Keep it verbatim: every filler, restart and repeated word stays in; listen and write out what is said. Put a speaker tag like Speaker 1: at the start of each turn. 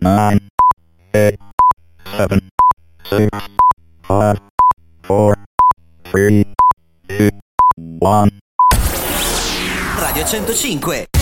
Speaker 1: nine, eight, seven, six, five, four, three, two, one.
Speaker 2: Radio centocinque.